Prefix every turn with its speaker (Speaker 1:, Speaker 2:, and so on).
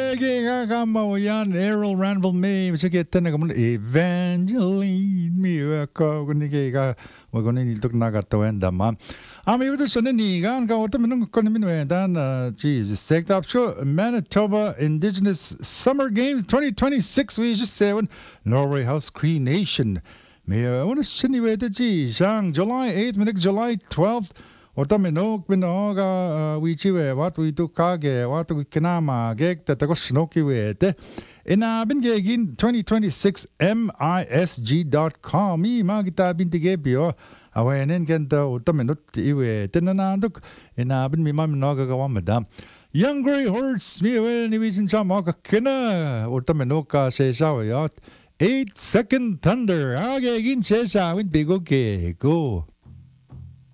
Speaker 1: Kama yan Errol Ranville May sige tena kamun Evangeline Miracle kunige ka wagonin iltok nagatawan dama ami with the ni gan ka wata minung konin dan Jesus sect up show Manitoba Indigenous Summer Games 2026 we just say Norway House Cree Nation me one shini we the shang July 8th minute July 12th Otamino Quinoga Wichiwe, what we do Kage, what we Kanama, Gek, that the Goshinoki Wete. In Bingagin 2026 MISG.com, E Magita Bintigabio, away and then the Otaminut Iwe, Tenananduk, in Abin Mimam Noga, madam. Young Grey Horse, me, Nivis in Chamaka Kina, Otaminoka says our yacht. 8 Second Thunder, Agagin says I went big okay, go.